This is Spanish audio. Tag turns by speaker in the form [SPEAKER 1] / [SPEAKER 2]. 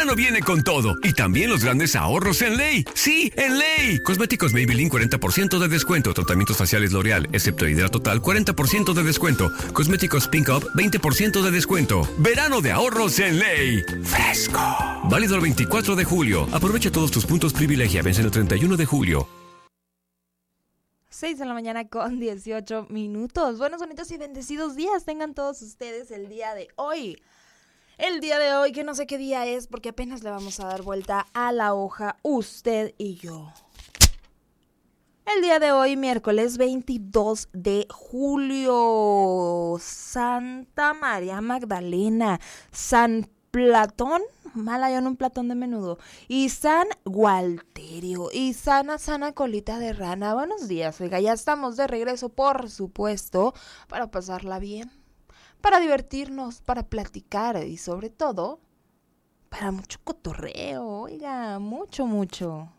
[SPEAKER 1] verano viene con todo. Y también los grandes ahorros en Ley. ¡Sí, en Ley! Cosméticos Maybelline 40% de descuento. Tratamientos faciales L'Oreal, excepto Hidra Total, 40% de descuento. Cosméticos Pink Up, 20% de descuento. Verano de ahorros en Ley. ¡Fresco! Válido el 24 de julio. Aprovecha todos tus puntos privilegia. Vence el 31 de julio.
[SPEAKER 2] 6 de la mañana con 18 minutos. Buenos, bonitos y bendecidos días tengan todos ustedes el día de hoy. El día de hoy, que no sé qué día es, porque apenas le vamos a dar vuelta a la hoja, usted y yo. El día de hoy, miércoles 22 de julio, Santa María Magdalena, San Platón, Malayón, un platón de menudo, y San Gualterio, y sana colita de rana. Buenos días, oiga, ya estamos de regreso, por supuesto, para pasarla bien, para divertirnos, para platicar y sobre todo, para mucho cotorreo, oiga, mucho.